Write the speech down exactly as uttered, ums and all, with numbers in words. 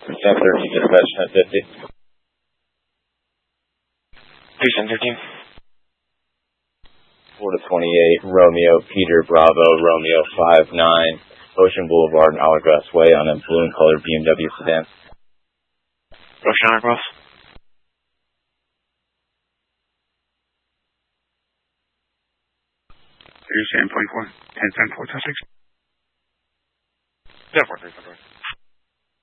ten thirteen dispatch, ten fifty. two ten thirteen. Florida twenty-eight, Romeo, Peter, Bravo, Romeo five nine, Ocean Boulevard and Hourglass Way on a blue and colored B M W sedan. Ocean Hourglass. thirty-seven point four, ten ten four two six. ten four three four.